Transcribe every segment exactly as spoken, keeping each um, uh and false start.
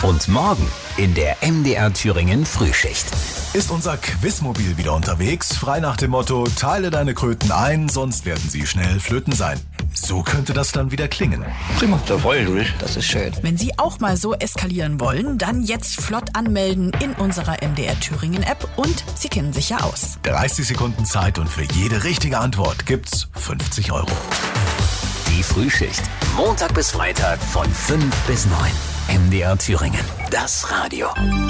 Und morgen in der M D R Thüringen Frühschicht. Ist unser Quizmobil wieder unterwegs? Frei nach dem Motto, teile deine Kröten ein, sonst werden sie schnell Flöten sein. So könnte das dann wieder klingen. Prima, da freue ich mich. Das ist schön. Wenn Sie auch mal so eskalieren wollen, dann jetzt flott anmelden in unserer M D R Thüringen App und Sie kennen sich ja aus. dreißig Sekunden Zeit und für jede richtige Antwort gibt's fünfzig Euro. Die Frühschicht. Montag bis Freitag von fünf bis neun. M D R Thüringen. Das Radio.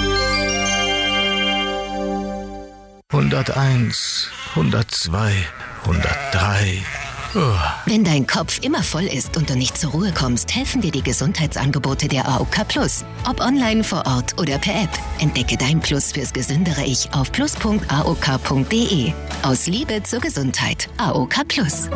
hunderteins, hundertzwei, hundertdrei. Oh. Wenn dein Kopf immer voll ist und du nicht zur Ruhe kommst, helfen dir die Gesundheitsangebote der A O K Plus. Ob online, vor Ort oder per App. Entdecke dein Plus fürs gesündere Ich auf plus punkt a o k punkt d e. Aus Liebe zur Gesundheit. A O K Plus.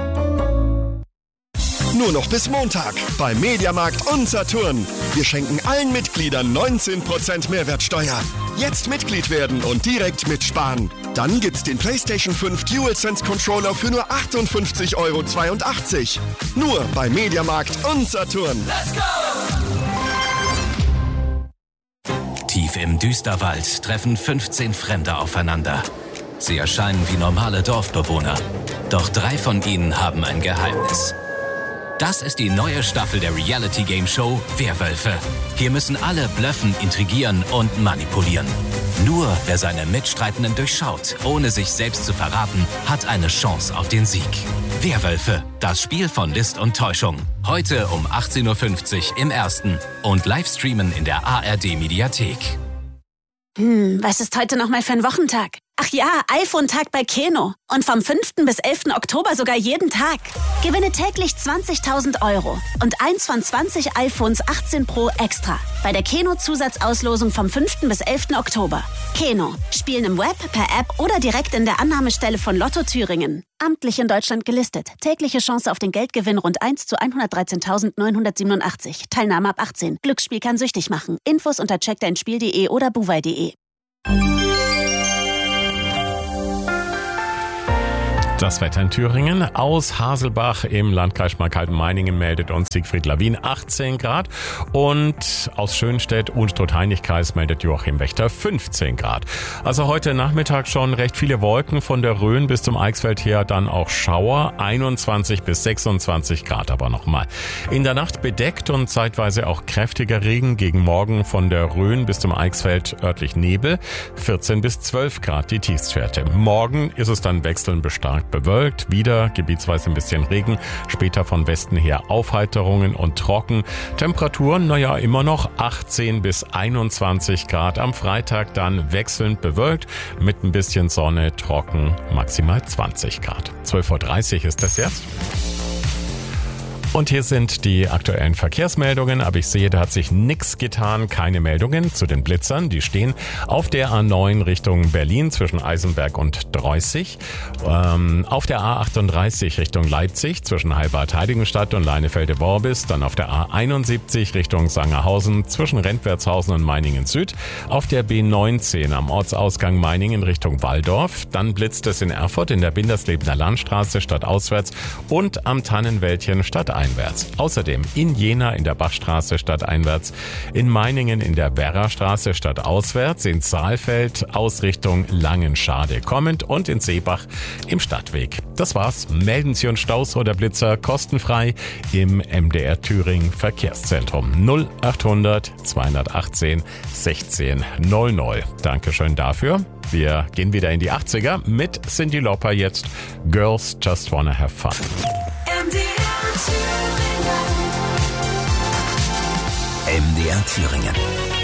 Nur noch bis Montag bei Mediamarkt und Saturn. Wir schenken allen Mitgliedern neunzehn Prozent Mehrwertsteuer. Jetzt Mitglied werden und direkt mitsparen. Dann gibt's den PlayStation fünf DualSense Controller für nur achtundfünfzig Euro zweiundachtzig. Nur bei Mediamarkt und Saturn. Let's go! Tief im Düsterwald treffen fünfzehn Fremde aufeinander. Sie erscheinen wie normale Dorfbewohner. Doch drei von ihnen haben ein Geheimnis. Das ist die neue Staffel der Reality-Game-Show Werwölfe. Hier müssen alle blöffen, intrigieren und manipulieren. Nur wer seine Mitstreitenden durchschaut, ohne sich selbst zu verraten, hat eine Chance auf den Sieg. Werwölfe, das Spiel von List und Täuschung. Heute um achtzehn Uhr fünfzig im Ersten und Livestreamen in der A R D-Mediathek. Hm, was ist heute nochmal für ein Wochentag? Ach ja, iPhone-Tag bei Keno. Und vom fünften bis elften Oktober sogar jeden Tag. Gewinne täglich zwanzigtausend Euro und eins von zwanzig iPhones achtzehn Pro extra. Bei der Keno-Zusatzauslosung vom fünften bis elften Oktober. Keno. Spielen im Web, per App oder direkt in der Annahmestelle von Lotto Thüringen. Amtlich in Deutschland gelistet. Tägliche Chance auf den Geldgewinn rund eins zu hundertdreizehntausendneunhundertsiebenundachtzig. Teilnahme ab achtzehn. Glücksspiel kann süchtig machen. Infos unter check dein spiel punkt de oder buwei punkt de. Das Wetter in Thüringen. Aus Haselbach im Landkreis Schmalkalden-Meiningen meldet uns Siegfried Lawin achtzehn Grad. Und aus Schönstedt und Unstrut-Heinig-Kreis meldet Joachim Wächter fünfzehn Grad. Also heute Nachmittag schon recht viele Wolken von der Rhön bis zum Eichsfeld her, dann auch Schauer. einundzwanzig bis sechsundzwanzig Grad aber nochmal. In der Nacht bedeckt und zeitweise auch kräftiger Regen. Gegen Morgen von der Rhön bis zum Eichsfeld örtlich Nebel. vierzehn bis zwölf Grad die Tiefstwerte. Morgen ist es dann wechselnd bestarkt bewölkt, wieder gebietsweise ein bisschen Regen, später von Westen her Aufheiterungen und trocken. Temperaturen, naja, immer noch achtzehn bis einundzwanzig Grad. Am Freitag dann wechselnd bewölkt, mit ein bisschen Sonne, trocken, maximal zwanzig Grad. zwölf Uhr dreißig ist das jetzt. Und hier sind die aktuellen Verkehrsmeldungen, aber ich sehe, da hat sich nichts getan, keine Meldungen zu den Blitzern. Die stehen auf der A neun Richtung Berlin zwischen Eisenberg und Dreußig, ähm, auf der A achtunddreißig Richtung Leipzig zwischen Heilbad-Heiligenstadt und Leinefelde-Worbis, dann auf der A einundsiebzig Richtung Sangerhausen zwischen Rentwertshausen und Meiningen Süd, auf der B neunzehn am Ortsausgang Meiningen Richtung Walldorf, dann blitzt es in Erfurt in der Binderslebener Landstraße stadtauswärts und am Tannenwäldchen stadteinwärts. Außerdem in Jena in der Bachstraße stadteinwärts, in Meiningen in der Werrastraße stadtauswärts, in Saalfeld aus Richtung Langenschade kommend und in Seebach im Stadtweg. Das war's. Melden Sie uns Staus oder Blitzer kostenfrei im M D R Thüringen Verkehrszentrum null achthundert zweihundertachtzehn sechzehn null null. Dankeschön dafür. Wir gehen wieder in die achtziger mit Cyndi Lauper jetzt. Girls Just Wanna Have Fun. M D R Thüringen.